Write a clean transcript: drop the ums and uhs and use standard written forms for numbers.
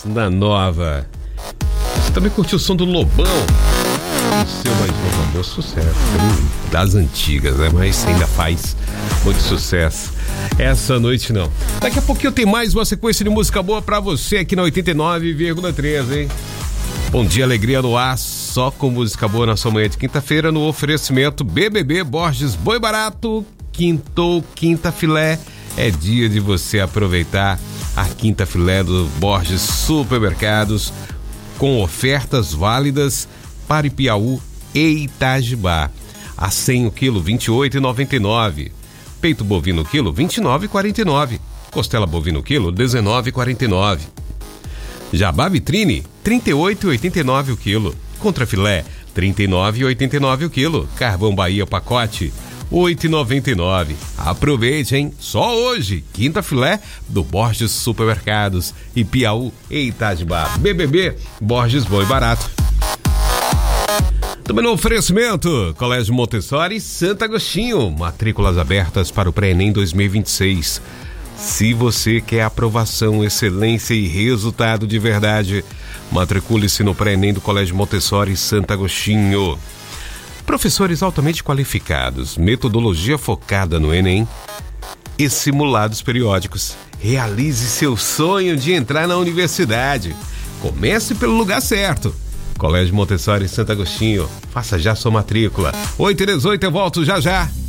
na Nova. Você também curtiu o som do Lobão? O seu mais novo amor, sucesso. Das antigas, né? Mas ainda faz muito sucesso. Essa noite não. Daqui a pouquinho tem mais uma sequência de música boa pra você aqui na 89,3, hein? Bom dia, alegria no ar, só com música boa na sua manhã de quinta-feira, no oferecimento BBB Borges Boi Barato, quintou, quinta filé, é dia de você aproveitar a quinta filé do Borges Supermercados, com ofertas válidas para Piauí e Itajibá. A 100 o quilo, R$ 28,99. Peito bovino quilo, R$ 29,49. Costela bovino quilo, R$ 19,49. Jabá vitrine, R$ 38,89 o quilo. Contrafilé, R$ 39,89 o quilo. Carvão Bahia pacote, R$ 8,99. Aproveite, hein? Só hoje, quinta filé do Borges Supermercados e Piauí e Itajibá. BBB Borges Boi Barato. Também no oferecimento, Colégio Montessori Santo Agostinho, matrículas abertas para o Pré-ENEM 2026. Se você quer aprovação, excelência e resultado de verdade, matricule-se no Pré-ENEM do Colégio Montessori Santo Agostinho. Professores altamente qualificados, metodologia focada no ENEM e simulados periódicos. Realize seu sonho de entrar na universidade. Comece pelo lugar certo. Colégio Montessori Santo Agostinho. Faça já sua matrícula. 8h18, eu volto já já.